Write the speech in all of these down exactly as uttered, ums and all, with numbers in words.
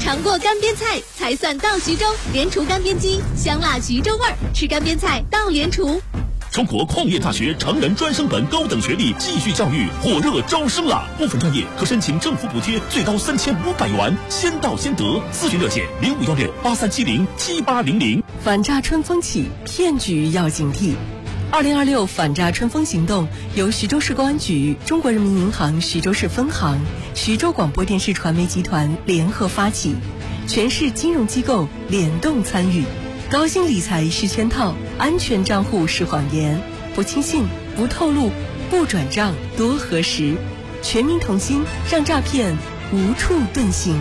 尝过干煸菜才算到徐州，莲厨干煸鸡，香辣徐州味儿，吃干煸菜到莲厨。 中国矿业大学成人专升本高等学历继续教育火热招生啦！部分专业可申请政府补贴，最高三千五百元，先到先得。咨询热线零五幺六八三七零七八零零。 反诈春风起，骗局要警惕。二零二六反诈春风行动由徐州市公安局、中国人民银行徐州市分行、徐州广播电视传媒集团联合发起，全市金融机构联动参与。高薪理财是圈套，安全账户是谎言，不轻信，不透露，不转账，多核实。全民同心，让诈骗无处遁形。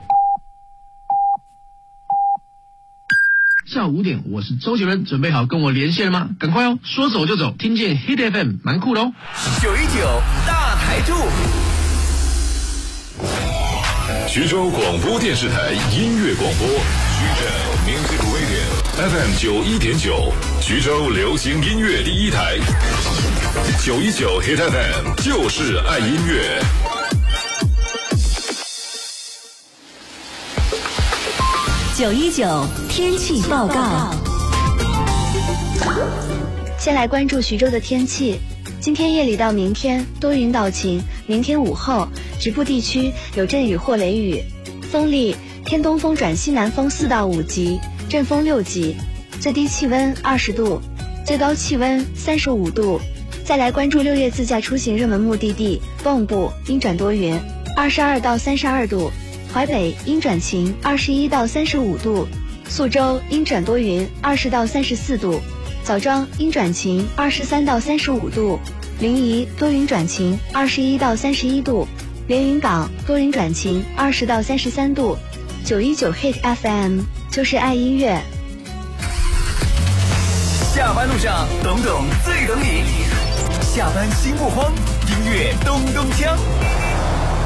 下午五点，我是周杰伦，准备好跟我连线了吗？赶快哦，说走就走，听见 Hit F M 蛮酷的哦。 九一九大台柱， 徐州广播电视台音乐广播，徐州 Music Radio F M 九一点九，徐州流行音乐第一台，九一九 Hit F M 就是爱音乐。 九一九天气报告。 先来关注徐州的天气。今天夜里到明天多云到晴，明天午后局部地区有阵雨或雷雨，风力偏东风转西南风四到五级，阵风六级，最低气温二十度，最高气温三十五度。再来关注六月自驾出行热门目的地，蚌埠阴转多云，二十二到三十二度。淮北阴转晴，二十一到三十五度；宿州阴转多云，二十到三十四度；枣庄阴转晴，二十三到三十五度；临沂多云转晴，二十一到三十一度；连云港多云转晴，二十到三十三度。九一九 Hit F M 就是爱音乐。 下班路上懂懂最懂你，下班心不慌，音乐咚咚锵。